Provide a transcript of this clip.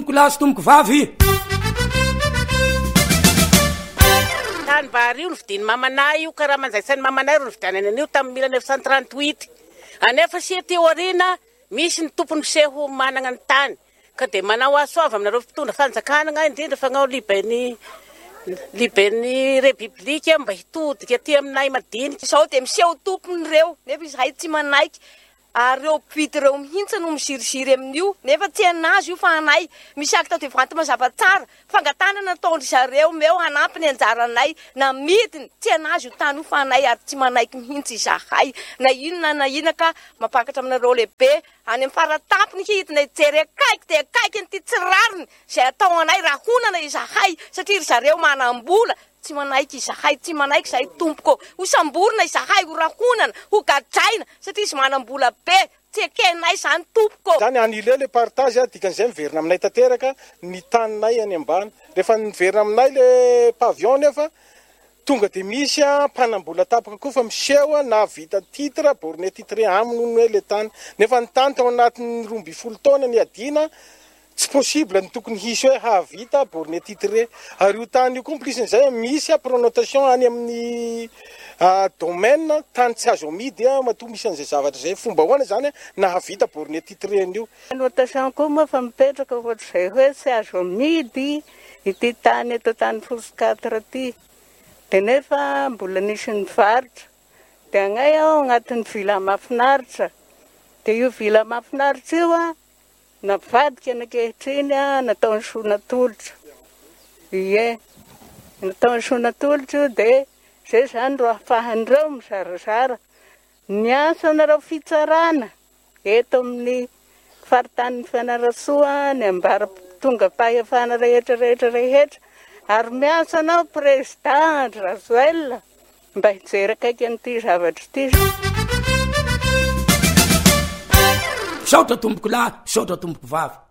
tomboko lahy sy tomboko vavy. Tany vary io novidiny mamanay io karaha manjaitsany mamanay ro novidianany an'io tamin'ny 1938. Anefa sy teo arina misy ny tompony miseho manana ny tany ka de manao asoava aminareo fitondra fanjakana indrindra fagnao liben'ny repiblika mba hitodika aty aminay madinika. Izao de miseho tompony reo nefa izahay tsy manaiky ary reo mpivity reo mihitsy no misiriziry amin'io nefa tsy anazy io fa anay misy akta de vanty mazava tsara fangatanana nataondry zareo meo hanampy ny anjaranay na midiny tsy anazy io tany io fa anay ary tsy manaiky mihitsy izahay na inona ka mapakatra aminareo lehibe any amin'ny faratampony hidina ijery akaiky de akaiky an'ity tsirariny zay atao anay raha honana izahay satria zareo manam-bola tsy manaiky izahay tsy manaiky zahay tompoko ho samborina izahay ho rahonana ho gadraina satria izy manam-bola be tsy ekenay zany tompoko zany anile le partage dikan'izay miverina aminay tanteraka ny taninay any ambany rehefa niverina aminay le pavion nefa tonga de misy mpanambola tapaka koa fa miseho na vita titre borné titre aminy hoe le tany nefa ny tany tao anatin'ny 12 taona ny adina tsy possible ny tokony hisy hoe havita borné titre ary io tany io complicen'izay misy pronotation any amin'ny domaine tany tsy azo amidy matoa misy an'izay zavatra zay fomba hoana zany na havita borné titre an'io. Notation koa moa fa mipetraka ohatr'izay hoe tsy azo amidy ity tany eto tany Fosikatra ty de nefa mbola nisy ny varitra de agnay aho agnatin'ny vila mahafinaritra de io vila mahafinaritra io navadika anankehitriny nataony sonatolotra ie nataony sonatolotra de zay zany ro ahafahan'ireo mizarazara ny asa nareo fitsarana eto amin'ny faritany Fianarantsoa ny ambara tonga fahefana rehetra ary miasa anao président Razoel mba hijery akaiky an'ity zavatra ity. Saotra tomboko lahy, saotra tomboko vavy.